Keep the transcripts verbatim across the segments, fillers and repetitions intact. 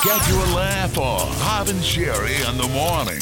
Get your laugh on. Bob and Sherry in the morning.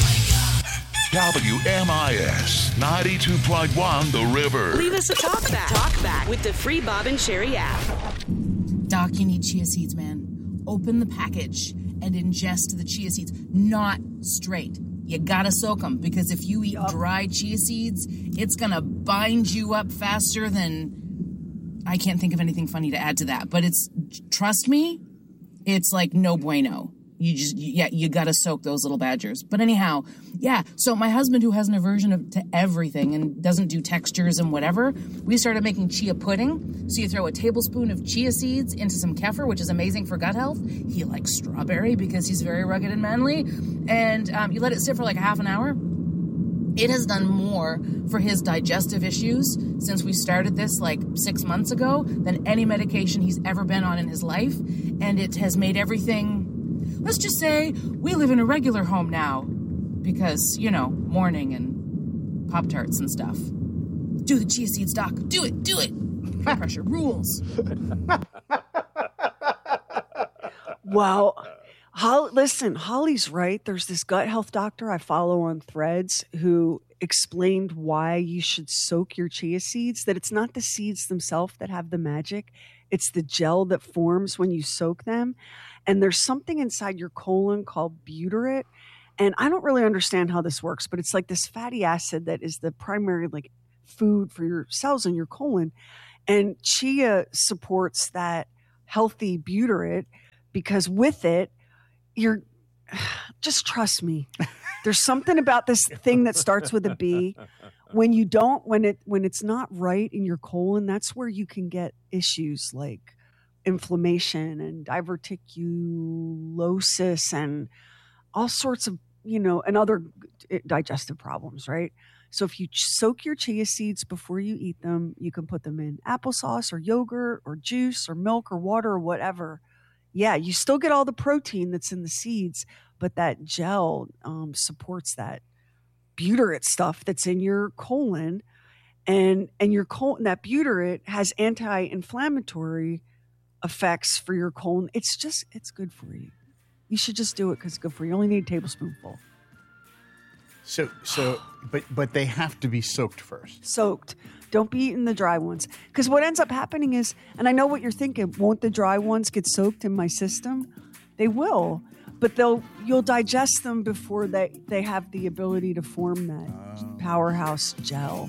W M I S ninety-two point one The River. Leave us a talk back. Talk back with the free Bob and Sherry app. Doc, you need chia seeds, man. Open the package and ingest the chia seeds. Not straight. You gotta soak them, because if you eat dry chia seeds, it's gonna bind you up faster than... I can't think of anything funny to add to that, but it's, trust me, it's like no bueno. You just, yeah, you gotta soak those little badgers. But anyhow, yeah, so my husband, who has an aversion of, to everything and doesn't do textures and whatever, we started making chia pudding. So you throw a tablespoon of chia seeds into some kefir, which is amazing for gut health. He likes strawberry because he's very rugged and manly. And um, you let it sit for like a half an hour. It has done more for his digestive issues since we started this like six months ago than any medication he's ever been on in his life. And it has made everything... Let's just say we live in a regular home now because, you know, morning and Pop-Tarts and stuff. Do the chia seeds, Doc. Do it. Do it. High pressure rules. Well, Holly, listen, Holly's right. There's this gut health doctor I follow on Threads who explained why you should soak your chia seeds, that it's not the seeds themselves that have the magic. It's the gel that forms when you soak them. And there's something inside your colon called butyrate. And I don't really understand how this works, but it's like this fatty acid that is the primary like food for your cells in your colon. And chia supports that healthy butyrate because with it, you're just trust me. There's something about this thing that starts with a B. When you don't, when it when it's not right in your colon, that's where you can get issues like inflammation and diverticulosis and all sorts of, you know, and other digestive problems, right? So if you soak your chia seeds before you eat them, you can put them in applesauce or yogurt or juice or milk or water or whatever. Yeah, you still get all the protein that's in the seeds, but that gel um, supports that butyrate stuff that's in your colon, and and your colon, that butyrate has anti-inflammatory effects for your colon. It's just, it's good for you. You should just do it because it's good for you. You only need a tablespoonful. So, so, but but they have to be soaked first. Soaked. Don't be eating the dry ones. Because what ends up happening is, and I know what you're thinking, won't the dry ones get soaked in my system? They will. But they'll you'll digest them before they, they have the ability to form that oh. powerhouse gel.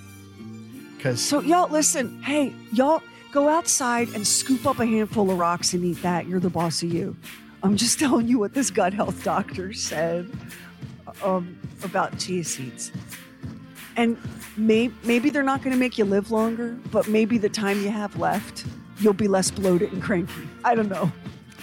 So y'all, listen, hey, y'all go outside and scoop up a handful of rocks and eat that. You're the boss of you. I'm just telling you what this gut health doctor said um, about chia seeds. And may, maybe they're not going to make you live longer, but maybe the time you have left, you'll be less bloated and cranky. I don't know.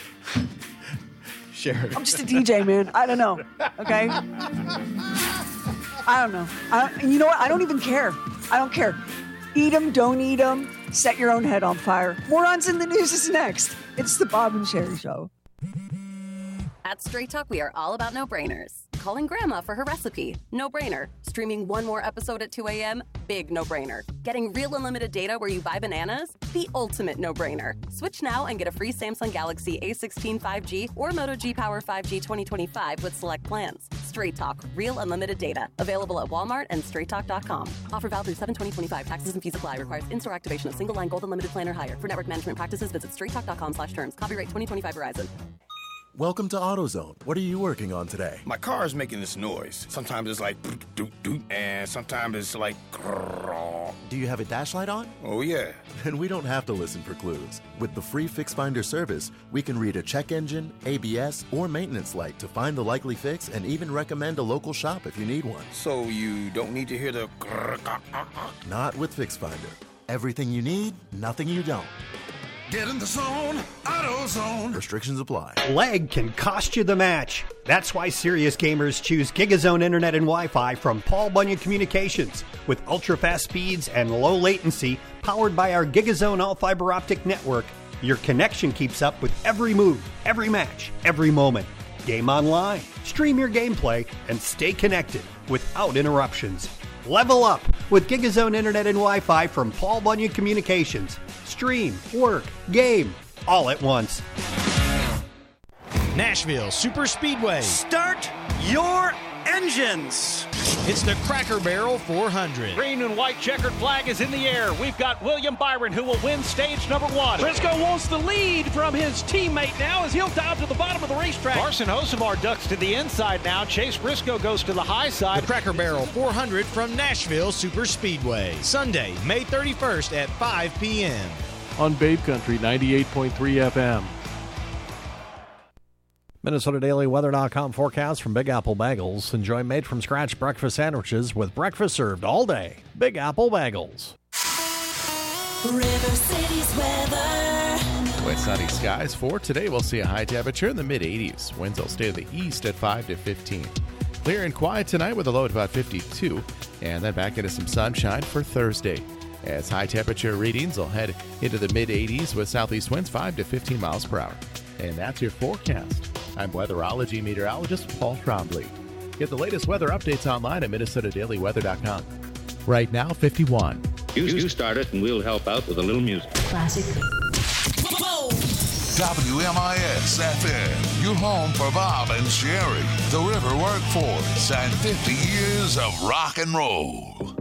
Sure. I'm just a D J, man. I don't know. Okay? I don't know. I, and you know what? I don't even care. I don't care. Eat them, don't eat them. Set your own head on fire. Morons in the News is next. It's the Bob and Sherry Show. At Straight Talk, we are all about no-brainers. Calling Grandma for her recipe, no-brainer. Streaming one more episode at two a.m., big no-brainer. Getting real unlimited data where you buy bananas, the ultimate no-brainer. Switch now and get a free Samsung Galaxy A sixteen five G or Moto G Power five G twenty twenty-five with select plans. Straight Talk, real unlimited data. Available at Walmart and straight talk dot com. Offer valid through seven twenty twenty-five. Taxes and fees apply. Requires in-store activation of single line gold unlimited plan or higher. For network management practices, visit straight talk dot com slash terms. Copyright twenty twenty-five Verizon. Welcome to AutoZone. What are you working on today? My car is making this noise. Sometimes it's like doot doot, and sometimes it's like. Do you have a dash light on? Oh yeah. Then we don't have to listen for clues. With the free Fix Finder service, we can read a check engine, A B S, or maintenance light to find the likely fix and even recommend a local shop if you need one. So you don't need to hear the. Not with Fix Finder. Everything you need, nothing you don't. Get in the zone, AutoZone. Restrictions apply. Lag can cost you the match. That's why serious gamers choose GigaZone Internet and Wi-Fi from Paul Bunyan Communications. With ultra-fast speeds and low latency, powered by our GigaZone all-fiber optic network, your connection keeps up with every move, every match, every moment. Game online, stream your gameplay, and stay connected without interruptions. Level up with GigaZone Internet and Wi-Fi from Paul Bunyan Communications. Stream, work, game, all at once. Nashville Super Speedway. Start your engines. It's the Cracker Barrel four hundred. Green and white checkered flag is in the air. We've got William Byron who will win stage number one. Briscoe wants the lead from his teammate now as he'll down to the bottom of the racetrack. Carson Hocevar ducks to the inside now. Chase Briscoe goes to the high side. The Cracker Barrel four hundred from Nashville Super Speedway. Sunday, May thirty-first at five p.m. on Babe Country ninety-eight point three F M. Minnesota Daily Weather dot com forecast from Big Apple Bagels. Enjoy made-from-scratch breakfast sandwiches with breakfast served all day. Big Apple Bagels. River City's weather. Wet sunny skies for today. We'll see a high temperature in the mid eighties. Winds will stay to the east at five to fifteen. Clear and quiet tonight with a low at about fifty-two. And then back into some sunshine for Thursday. As high temperature readings will head into the mid eighties with southeast winds five to fifteen miles per hour. And that's your forecast. I'm weatherology meteorologist Paul Trombley. Get the latest weather updates online at Minnesota Daily Weather dot com. Right now, fifty-one. You, you start it and we'll help out with a little music. Classic. W M I S F M, your home for Bob and Sherry, the River Workforce, and fifty years of rock and roll.